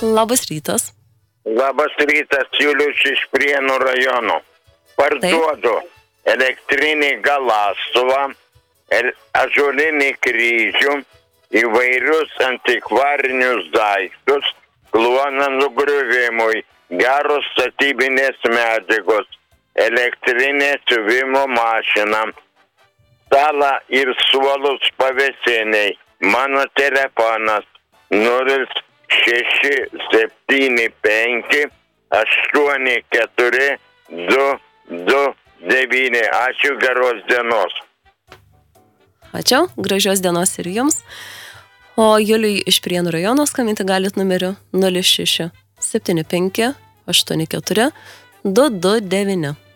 Labas rytas. Labas rytas, Julius iš Prienų rajono. Parduodu elektrinį galastuvą, ąžuolinį kryžių, įvairius antikvarinius daiktus, kluoną nugriuvimui, geros statybinės medžiagos, elektrinė siuvimo mašina, stalą ir suolus pavėsiniai. Mano telefonas 0675 84 229. Ačiū, geros dienos. Ačiū, gražios dienos ir jums. O Juliui iš Prienų rajono skambinti galit numeriu 06 75 84 229.